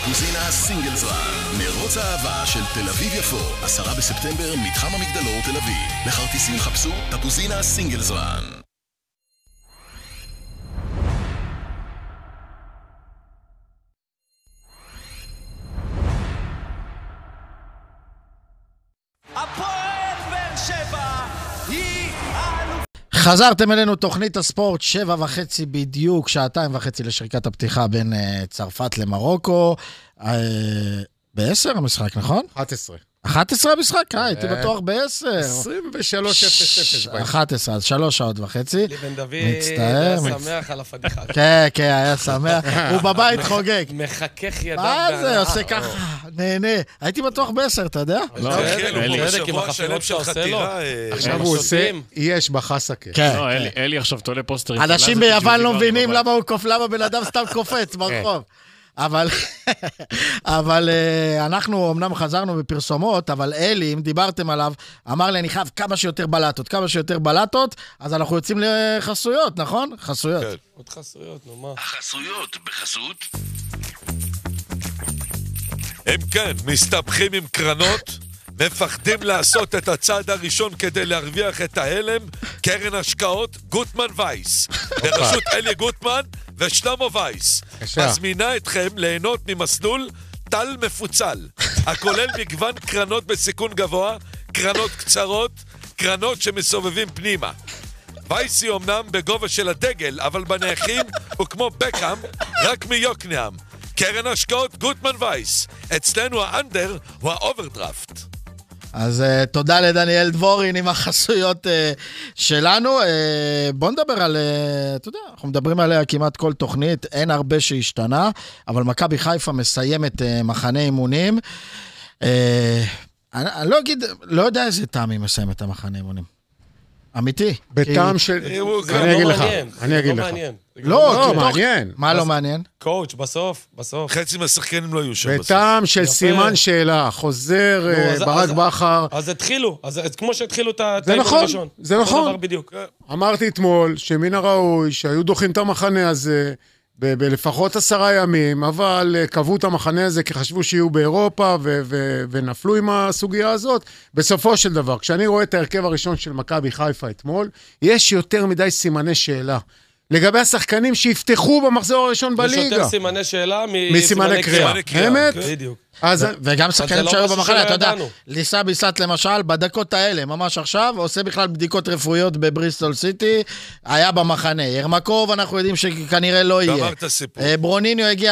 תפוזינה סינגלס רן, מרוץ האהבה של תל אביב יפו, 10 בספטמבר, מתחם המגדלור תל אביב. לכרטיסים חפשו תפוזינה סינגלס רן. הפועל באר שבע היא האלופה. חזרתם אלינו תוכנית הספורט 7:30 בדיוק, 2:30 לשריקת הפתיחה בין צרפת למרוקו. ב-10 המשחק, נכון? 11. 11 המשחק? הייתי בטוח ב-10. 23:00. 11, אז 3 שעות וחצי. ליבן דוד מצטער. היה שמח על הפדיחה. כן, כן, היה שמח. הוא בבית חוגג. מחכך ידיו. מה זה? עושה ככה, נהנה. הייתי בטוח ב-10, אתה יודע? לא, צדק עם החפירות שעושה לו. עכשיו הוא עושה, יש בחסקה. כן. לא, אלי עכשיו תולה פוסטרים. אנשים ביוון לא מבינים למה בן אדם סתם קופץ ברחוב. אבל אנחנו אמנם חזרנו בפרסומות, אבל אלי, אם דיברתם עליו, אמר לי, אני חייב כמה שיותר בלטות, אז אנחנו יוצאים לחסויות, נכון? חסויות. עוד חסויות, נו מה? החסויות בחסות הם כן, מסתבכים עם קרנות, מפחדים לעשות את הצעד הראשון כדי להרוויח את ההלם, קרן השקעות גוטמן וייס, בראשות אלי גוטמן ושלמה וייס, מזמינה אתכם ליהנות ממסלול טל מפוצל, הכולל מגוון קרנות בסיכון גבוה, קרנות קצרות, קרנות שמסובבים פנימה. וייס היא אומנם בגובה של הדגל, אבל בנייחים הוא כמו בקאם, רק מיוקנעם. קרן השקעות גוטמן וייס, אצלנו האנדר הוא האוברדרפט. אז תודה לדניאל דבורין עם החסויות שלנו. בוא נדבר על, אתה יודע, אנחנו מדברים עליה כמעט כל תוכנית, אין הרבה שהשתנה, אבל מכבי חיפה מסיימת מחנה אימונים. אני לא יודע איזה טעם היא מסיימת את המחנה אימונים. אמיתי. בטעם של... אני אגיד לך. לא, מעניין. מה לא מעניין? קואוץ', בסוף. חצי מהשחקנים לא היו שם. בטעם של סימן שאלה, חוזר ברק בכר. אז התחילו, אז כמו שהתחילו את זה הטייבל הראשון. נכון, זה נכון. בדיוק. אמרתי אתמול שמן הראוי שהיו דוחים את המחנה הזה בלפחות 10 ימים, אבל קבעו את המחנה הזה כי חשבו שיהיו באירופה ונפלו עם הסוגיה הזאת. בסופו של דבר, כשאני רואה את ההרכב הראשון של מכבי חיפה אתמול, יש יותר מדי סימני שאלה. לגבי השחקנים שיפתחו במחזור הראשון בליגה. יש יותר סימני שאלה מסימני קריאה. האמת? בדיוק. וגם שחקנים שהיו במחנה, אתה יודע, ידענו. ליסה ביסט למשל, בדקות האלה, ממש עכשיו, עושה בכלל בדיקות רפואיות בבריסטול סיטי, היה במחנה. ירמקוב, אנחנו יודעים שכנראה לא יהיה. גמר את הסיפור. ברוניניו הגיע